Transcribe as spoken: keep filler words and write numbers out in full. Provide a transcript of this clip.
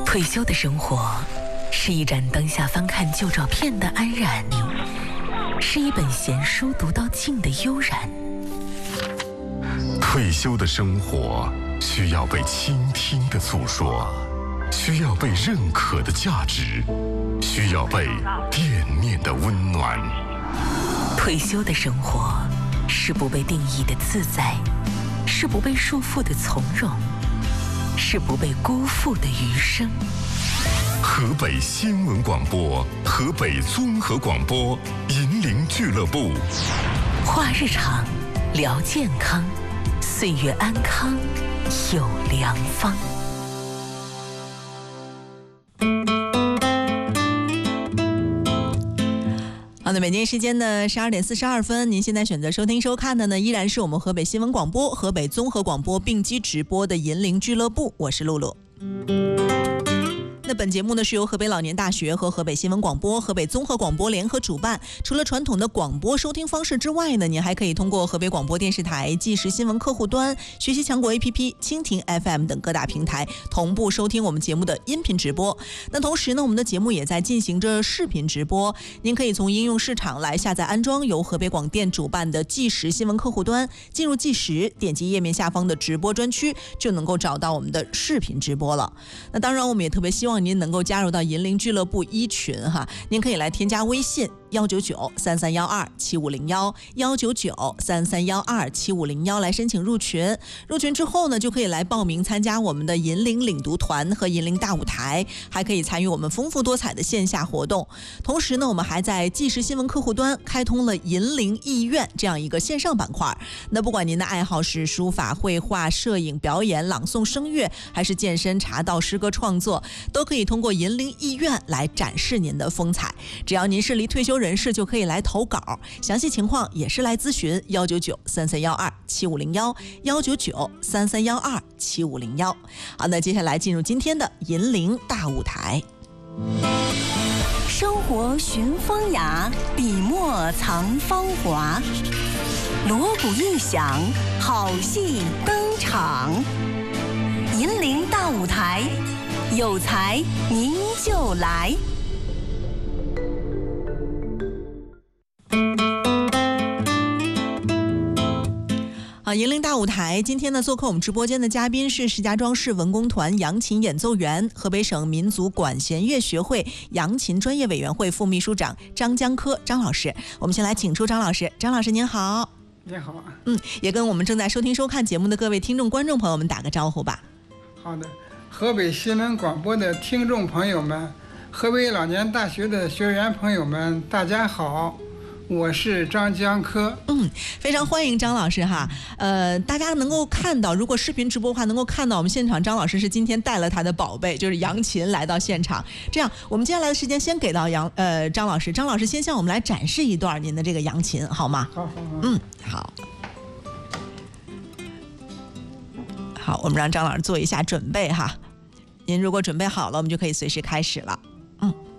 退休的生活是一盏灯下翻看旧照片的安然，是一本闲书读到尽的悠然。 退休的生活需要被倾听的诉说，需要被认可的价值，需要被惦念的温暖。 退休的生活是不被定义的自在，是不被束缚的从容，是不被辜负的余生。 河北新闻广播，河北综合广播，银铃俱乐部， 话日常，聊健康，岁月安康有良方。好的，北京时间的十二点四十二分，您现在选择收听收看的呢，依然是我们河北新闻广播、河北综合广播并机直播的银铃俱乐部，我是露露。那本节目呢是由河北老年大学和河北新闻广播、河北综合广播联合主办。除了传统的广播收听方式之外呢，您还可以通过河北广播电视台即时新闻客户端、学习强国 A P P、蜻蜓 F M 等各大平台同步收听我们节目的音频直播。那同时呢，我们的节目也在进行着视频直播，您可以从应用市场来下载安装由河北广电主办的即时新闻客户端，进入即时，点击页面下方的直播专区，就能够找到我们的视频直播了。那当然，我们也特别希望您能够加入到银铃俱乐部一群哈，您可以来添加微信幺九九三三幺二七五零幺幺九九三三幺二七五零幺来申请入群。入群之后呢，就可以来报名参加我们的银铃领读团和银铃大舞台，还可以参与我们丰富多彩的线下活动。同时呢，我们还在即时新闻客户端开通了银铃艺院这样一个线上板块。那不管您的爱好是书法、绘画、摄影、表演、朗诵、声乐，还是健身、茶道、诗歌创作，都可以通过银铃艺院来展示您的风采。只要您是离退休人士，就可以来投稿，详细情况也是来咨询幺九九三三幺二七五零幺幺九九三三幺二七五零幺。好，那接下来进入今天的银铃大舞台。 生活寻风雅，笔墨藏芳华。锣鼓一响，好戏登场。银铃大舞台，有才您就来。 好，银铃大舞台，今天呢，做客我们直播间的嘉宾是石家庄市文工团扬琴演奏员、河北省民族管弦乐学会扬琴专业委员会副秘书长张江科张老师。我们先来请出张老师。张老师您好。 你好。 嗯，也跟我们正在收听收看节目的各位听众观众朋友们打个招呼吧。 好的，河北新闻广播的听众朋友们，河北老年大学的学员朋友们，大家好，我是张江科。 嗯，非常欢迎张老师哈。呃，大家能够看到，如果视频直播的话，能够看到我们现场张老师是今天带了他的宝贝，就是扬琴来到现场。这样，我们接下来的时间先给到杨呃张老师，张老师先向我们来展示一段您的这个扬琴，好吗？ 好好好。 嗯，好。好，我们让张老师做一下准备哈。您如果准备好了，我们就可以随时开始了。嗯。